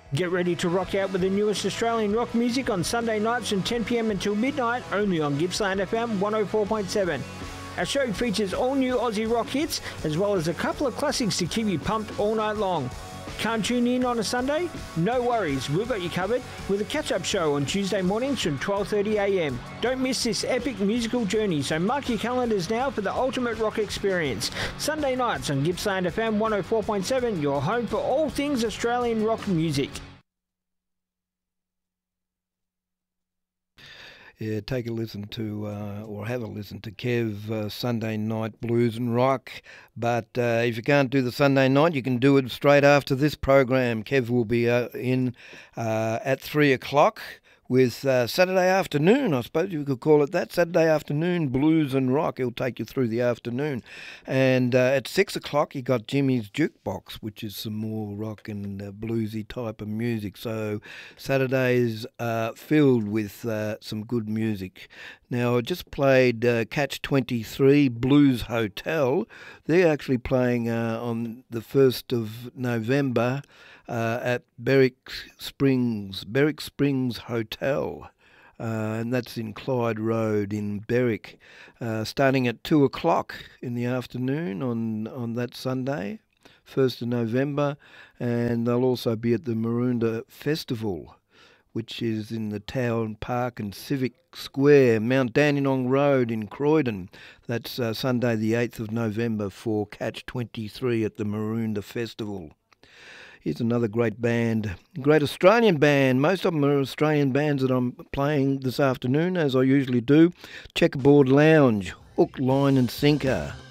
Get ready to rock out with the newest Australian rock music on Sunday nights from 10 p.m. until midnight, only on Gippsland FM 104.7. Our show features all new Aussie rock hits, as well as a couple of classics to keep you pumped all night long. Can't tune in on a Sunday? No worries, we've got you covered with a catch-up show on Tuesday mornings from 12:30am. Don't miss this epic musical journey, so mark your calendars now for the ultimate rock experience. Sunday nights on Gippsland FM 104.7, your home for all things Australian rock music. Yeah, take a listen to, or have a listen to Kev Sunday Night Blues and Rock. But if you can't do the Sunday night, you can do it straight after this program. Kev will be in at 3 o'clock with Saturday afternoon, I suppose you could call it that, Saturday afternoon blues and rock. He'll take you through the afternoon. And at 6 o'clock, you got Jimmy's Jukebox, which is some more rock and bluesy type of music. So Saturday's filled with some good music. Now, I just played Catch 23 Blues Hotel. They're actually playing on the 1st of November at Berwick Springs Hotel, and that's in Clyde Road in Berwick, starting at 2 o'clock in the afternoon on that Sunday, 1st of November, and they'll also be at the Maroondah Festival, which is in the Town Park and Civic Square, Mount Dandenong Road in Croydon. That's Sunday the 8th of November for Catch 23 at the Maroondah Festival. Here's another great band, great Australian band. Most of them are Australian bands that I'm playing this afternoon, as I usually do. Checkerboard Lounge, Hook, Line and Sinker.